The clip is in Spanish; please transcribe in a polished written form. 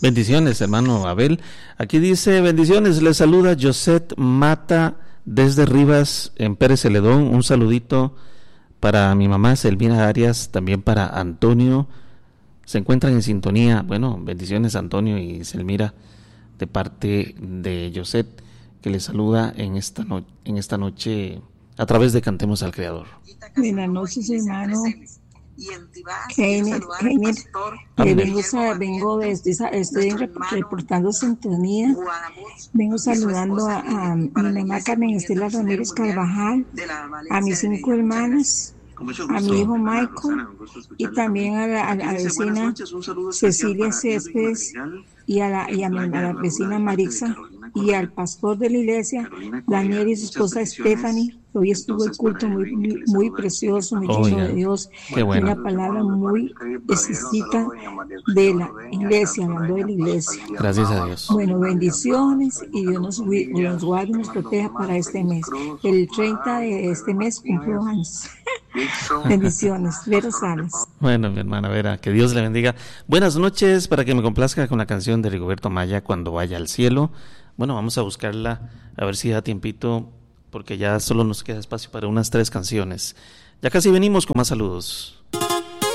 Bendiciones, hermano Abel. Aquí dice, bendiciones, le saluda Josette Mata desde Rivas, en Pérez Celedón. Un saludito para mi mamá Selmira Arias, también para Antonio. Se encuentran en sintonía. Bueno, bendiciones Antonio y Selmira, de parte de Josette, que le saluda en esta noche a través de Cantemos al Creador. Buenas noches, hermano Keiner. Estoy reportando sintonía. Vengo saludando a mi mamá Carmen Estela Ramírez Carvajal, a mis 5 hermanas, a mi hijo Michael y también a la vecina Cecilia Céspedes y a la vecina Marixa y al pastor de la iglesia Daniel y su esposa Stephanie. Hoy estuvo el culto muy precioso, muy lleno de Dios. Qué bueno. Una palabra muy exquisita de la iglesia, hablando de la iglesia. Gracias a Dios. Bueno, bendiciones y Dios nos guarde y nos proteja para este mes. El 30 de este mes cumplo años. Bendiciones, Vera Salas. Bueno, mi hermana Vera, que Dios le bendiga. Buenas noches, para que me complazca con la canción de Rigoberto Maya, Cuando vaya al cielo. Bueno, vamos a buscarla, a ver si da tiempito, porque ya solo nos queda espacio para unas 3 canciones. Ya casi venimos con más saludos.